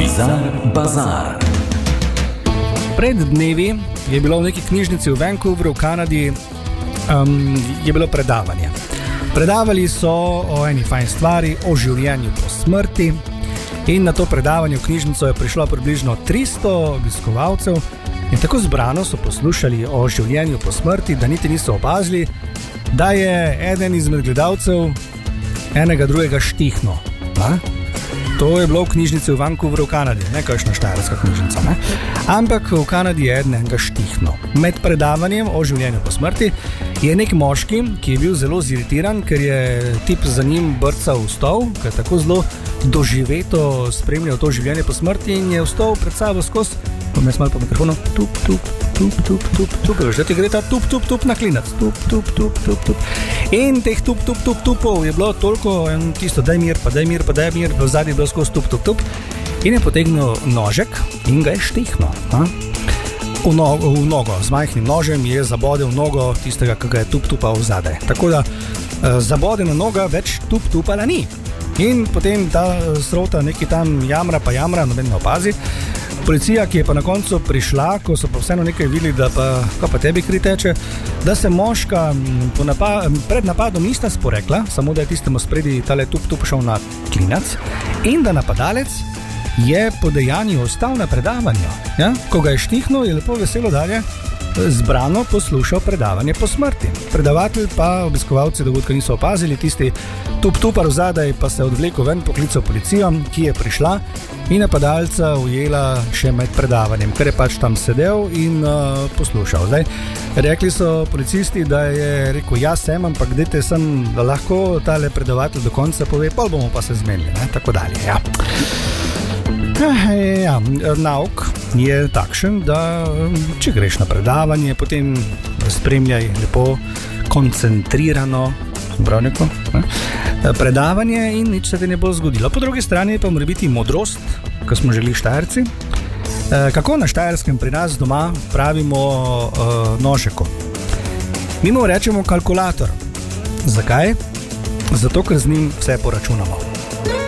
Bazar. Pred dnevi je bilo v neki knjižnici v Vancouveru v Kanadi je bilo predavanje. Predavali so o eni fajn stvari, o življenju po smrti, in na to predavanje v knjižnico je prišlo približno 300 obiskovalcev in tako zbrano so poslušali o življenju po smrti, da niti niso opazili, da je eden izmed gledalcev enega drugega štihnil. To je bilo v knjižnici v Vancouveru v Kanadi, ne kakšna štajerska knjižnica, ne? Ampak v Kanadi je enega štihnil. Med predavanjem o življenju po smrti je nek moški, ki je bil zelo ziritiran, ker je tip za njim brcal v stol, ker je tako zelo doživeto spremljal to življenje po smrti in je vstal pred sabo skozi, pomeni malo po mikrofonu, tup, že ti gre ta tup na klinac, tup. In teh tupov je bilo toliko, tisto, daj mir, v zadnji je bilo skozi tup. In je potegnil nožek in ga je štihnil. V nogo, z majhnim nožem je zabodel nogo tistega, ki ga je tupal v zadaj. Tako da zabodena noga več tupala ni. In potem ta srota neki tam jamra, noben ne opazi. Policija, ki je pa na koncu prišla, ko so pa vseeno nekaj videli, da pa tebi kri teče, da se moška pred napadom nista sporekla, samo da je tistemu spredi tale tup šel na klinac in da napadalec je po dejanju ostal na predavanju. Ja? Ko ga je štihnil, je lepo veselo dalje zbrano poslušal predavanje po smrti. Predavatelj pa obiskovalci dogodka niso opazili, tisti tupar v zadaj pa se odvlekel ven, poklical policijo, ki je prišla in napadalca ujela še med predavanjem, ker je pač tam sedel in poslušal. Zdaj, rekli so policisti, da je rekel, jaz sem, ampak dajte sem, da lahko tale predavatelj do konca pove, pol bomo pa se zmenili, ne? Tako dalje, ja. Nauk je takšen, da če greš na predavanje, potem spremljaj lepo koncentrirano predavanje in nič se ti ne bo zgodilo. Po drugi strani pa mora biti modrost, ko smo želi Štajerci. Kako na Štajerskem pri nas doma pravimo nožeko? Mi mu rečemo kalkulator. Zakaj? Zato, ker z njim vse poračunamo.